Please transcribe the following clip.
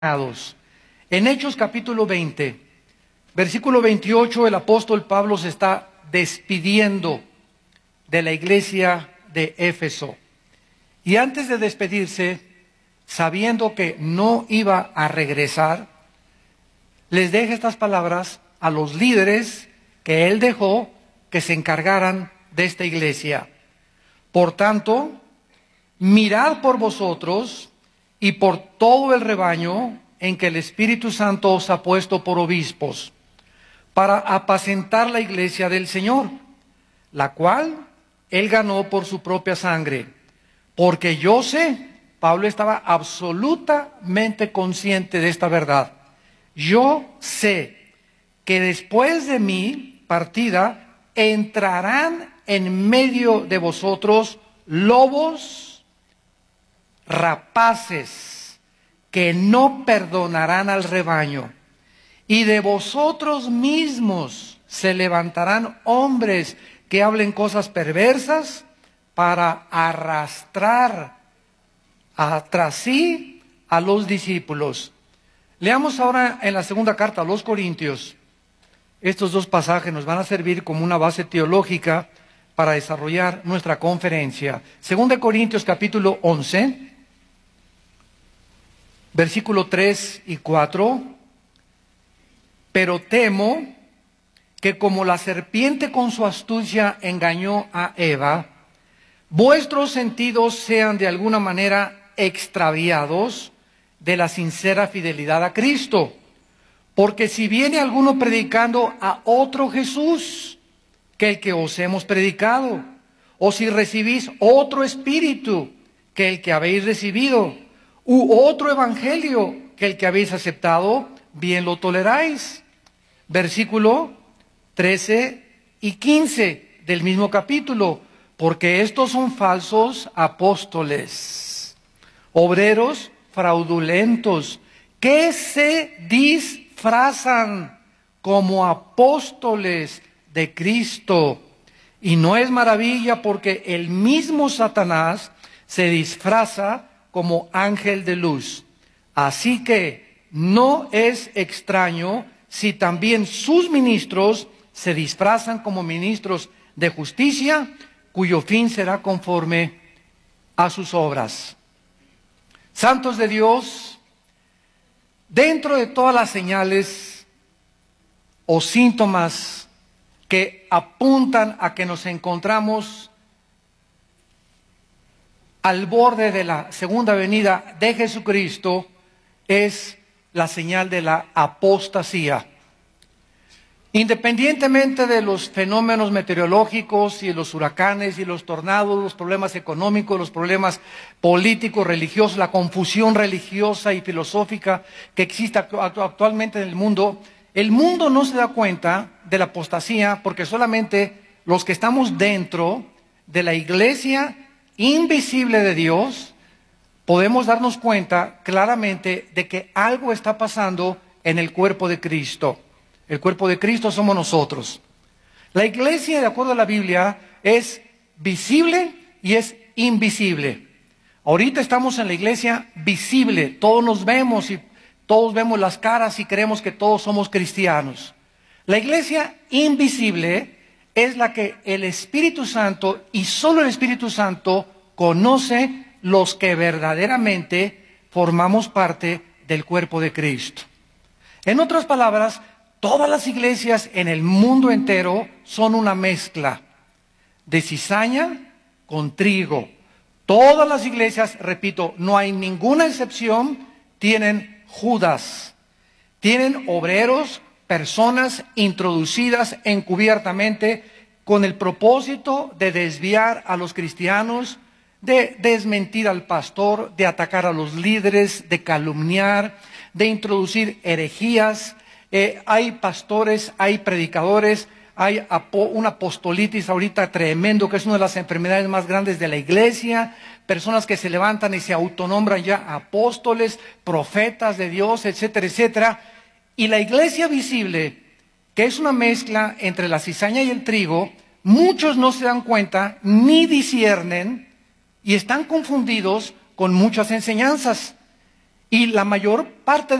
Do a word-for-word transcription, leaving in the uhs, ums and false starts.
En Hechos capítulo veinte, versículo veintiocho, el apóstol Pablo se está despidiendo de la iglesia de Éfeso. Y antes de despedirse, sabiendo que no iba a regresar, les deja estas palabras a los líderes que él dejó que se encargaran de esta iglesia. Por tanto, mirad por vosotros y por todo el rebaño en que el Espíritu Santo os ha puesto por obispos, para apacentar la iglesia del Señor, la cual él ganó por su propia sangre. Porque yo sé, Pablo estaba absolutamente consciente de esta verdad, yo sé que después de mi partida entrarán en medio de vosotros lobos rapaces que no perdonarán al rebaño, y de vosotros mismos se levantarán hombres que hablen cosas perversas para arrastrar tras sí a los discípulos. Leamos ahora en la segunda carta a los Corintios. Estos dos pasajes nos van a servir como una base teológica para desarrollar nuestra conferencia. Segunda Corintios capítulo once, versículo tres y cuatro. Pero temo que como la serpiente con su astucia engañó a Eva, vuestros sentidos sean de alguna manera extraviados de la sincera fidelidad a Cristo. Porque si viene alguno predicando a otro Jesús que el que os hemos predicado, o si recibís otro espíritu que el que habéis recibido, u otro evangelio que el que habéis aceptado, bien lo toleráis. Versículo trece y quince del mismo capítulo. Porque estos son falsos apóstoles, obreros fraudulentos, que se disfrazan como apóstoles de Cristo. Y no es maravilla, porque el mismo Satanás se disfraza como ángel de luz. Así que no es extraño si también sus ministros se disfrazan como ministros de justicia, cuyo fin será conforme a sus obras. Santos de Dios, dentro de todas las señales o síntomas que apuntan a que nos encontramos al borde de la segunda venida de Jesucristo, es la señal de la apostasía. Independientemente de los fenómenos meteorológicos y los huracanes y los tornados, los problemas económicos, los problemas políticos, religiosos, la confusión religiosa y filosófica que existe actualmente en el mundo, el mundo no se da cuenta de la apostasía porque solamente los que estamos dentro de la iglesia invisible de Dios podemos darnos cuenta claramente de que algo está pasando en el cuerpo de Cristo. El cuerpo de Cristo somos nosotros. La iglesia, de acuerdo a la Biblia, es visible y es invisible. Ahorita estamos en la iglesia visible, todos nos vemos y todos vemos las caras y creemos que todos somos cristianos. La iglesia invisible es la que el Espíritu Santo, y solo el Espíritu Santo, conoce los que verdaderamente formamos parte del cuerpo de Cristo. En otras palabras, todas las iglesias en el mundo entero son una mezcla de cizaña con trigo. Todas las iglesias, repito, no hay ninguna excepción, tienen Judas. Tienen obreros, personas introducidas encubiertamente con el propósito de desviar a los cristianos, de desmentir al pastor, de atacar a los líderes, de calumniar, de introducir herejías. Eh, hay pastores, hay predicadores, hay apo una apostolitis ahorita tremendo, que es una de las enfermedades más grandes de la iglesia. Personas que se levantan y se autonombran ya apóstoles, profetas de Dios, etcétera, etcétera. Y la iglesia visible, que es una mezcla entre la cizaña y el trigo, muchos no se dan cuenta ni disciernen y están confundidos con muchas enseñanzas. Y la mayor parte